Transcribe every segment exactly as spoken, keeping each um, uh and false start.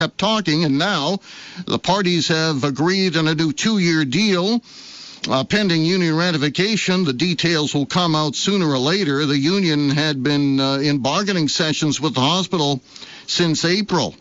kept talking, and now the parties have agreed on a new two-year deal. Uh, pending union ratification, the details will come out sooner or later. The union had been uh, in bargaining sessions with the hospital since April.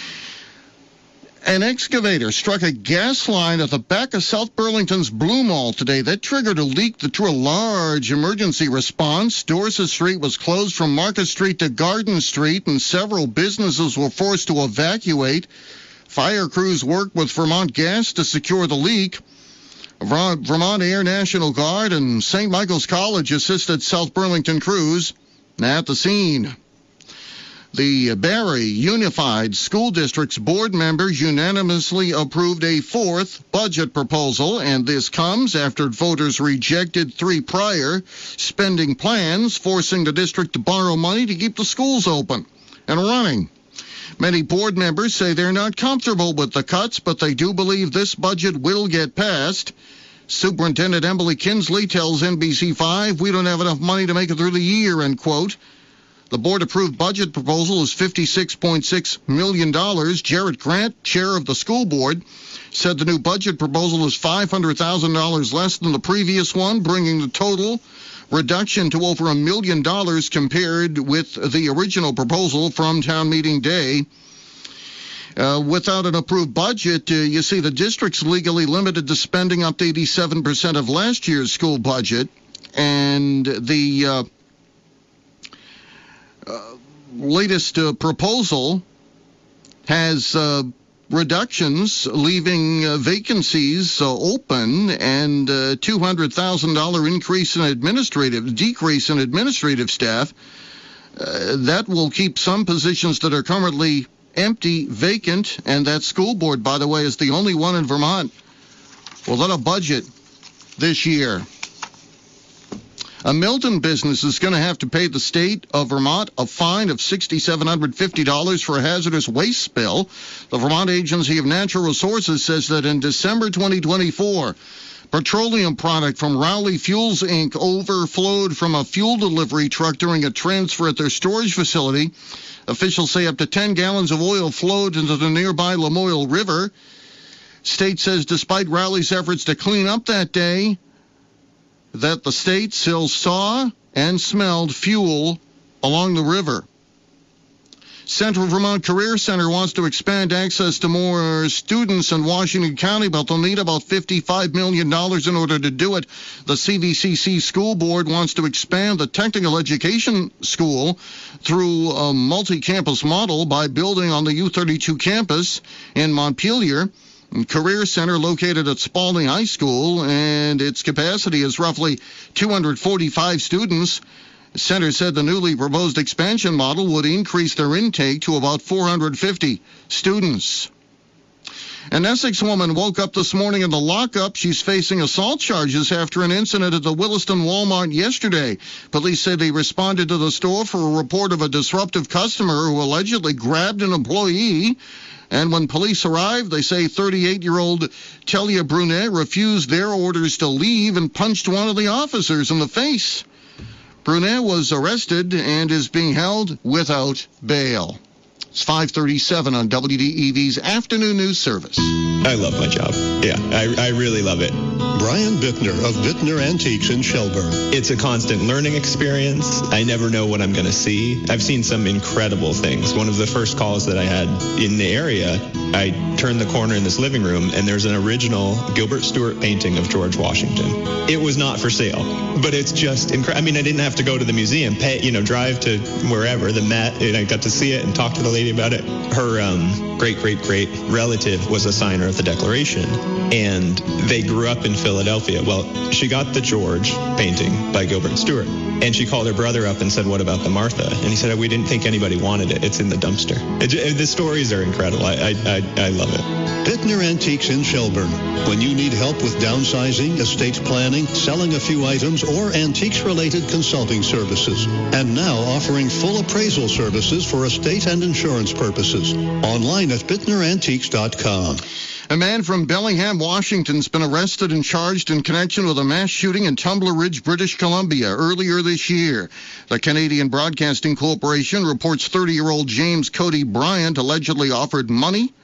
An excavator struck a gas line at the back of South Burlington's Blue Mall today. That triggered a leak that drew a large emergency response. Dorset Street was closed from Market Street to Garden Street, and several businesses were forced to evacuate. Fire crews worked with Vermont Gas to secure the leak. Vermont Air National Guard and Saint Michael's College assisted South Burlington crews at the scene. The Barrie Unified School District's board members unanimously approved a fourth budget proposal, and this comes after voters rejected three prior spending plans, forcing the district to borrow money to keep the schools open and running. Many board members say they're not comfortable with the cuts, but they do believe this budget will get passed. Superintendent Emily Kinsley tells N B C five, "We don't have enough money to make it through the year," end quote. The board-approved budget proposal is fifty-six point six million dollars. Jarrett Grant, chair of the school board, said the new budget proposal is five hundred thousand dollars less than the previous one, bringing the total reduction to over a million dollars compared with the original proposal from town meeting day. Uh, without an approved budget, uh, you see the district's legally limited to spending up to eighty-seven percent of last year's school budget, and the uh, uh, latest uh, proposal has uh, reductions, leaving uh, vacancies uh, open, and uh, two hundred thousand dollars increase in administrative, decrease in administrative staff. Uh, that will keep some positions that are currently empty vacant, and that school board, by the way, is the only one in Vermont without a budget this year. A Milton business is going to have to pay the state of Vermont a fine of six thousand seven hundred fifty dollars for a hazardous waste spill. The Vermont Agency of Natural Resources says that in December twenty twenty-four, petroleum product from Rowley Fuels, Incorporated overflowed from a fuel delivery truck during a transfer at their storage facility. Officials say up to ten gallons of oil flowed into the nearby Lamoille River. State says despite Rowley's efforts to clean up that day, that the state still saw and smelled fuel along the river. Central Vermont Career Center wants to expand access to more students in Washington County, but they'll need about fifty-five million dollars in order to do it. The C V C C School Board wants to expand the technical education school through a multi-campus model by building on the U thirty-two campus in Montpelier. Career Center located at Spalding High School, and its capacity is roughly two hundred forty-five students. The center said the newly proposed expansion model would increase their intake to about four hundred fifty students. An Essex woman woke up this morning in the lockup. She's facing assault charges after an incident at the Williston Walmart yesterday. Police said they responded to the store for a report of a disruptive customer who allegedly grabbed an employee. And when police arrived, they say thirty-eight-year-old Telia Brunet refused their orders to leave and punched one of the officers in the face. Brunet was arrested and is being held without bail. It's five thirty-seven on W D E V's Afternoon News Service. I love my job. Yeah, I, I really love it. Brian Bittner of Bittner Antiques in Shelburne. It's a constant learning experience. I never know what I'm going to see. I've seen some incredible things. One of the first calls that I had in the area, I turned the corner in this living room, and there's an original Gilbert Stuart painting of George Washington. It was not for sale, but it's just incredible. I mean, I didn't have to go to the museum, pay, you know, drive to wherever, the Met, and I got to see it and talk to the lady about it. Her um, great-great-great relative was a signer of the Declaration, and they grew up in Philadelphia. Well, she got the George painting by Gilbert Stuart, and she called her brother up and said, "What about the Martha?" And he said, "We didn't think anybody wanted it. It's in the dumpster." It, it, the stories are incredible. I, I, I, I love it. Bittner Antiques in Shelburne. When you need help with downsizing, estate planning, selling a few items, or antiques-related consulting services. And now offering full appraisal services for estate and insurance purposes. Online at bittner antiques dot com. A man from Bellingham, Washington, has been arrested and charged in connection with a mass shooting in Tumbler Ridge, British Columbia, earlier this year. The Canadian Broadcasting Corporation reports thirty-year-old James Cody Bryant allegedly offered money